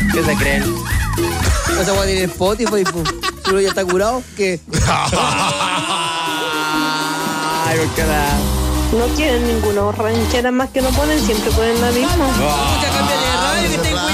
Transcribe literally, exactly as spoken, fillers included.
¿Qué se creen? Esa weá tiene Spotify, pues. Si uno ya está curado, ¿qué? Ay, ¿por qué da? No quieren ninguna ranchera más que no ponen, siempre ponen la misma. Mucha cambia de radio que estáis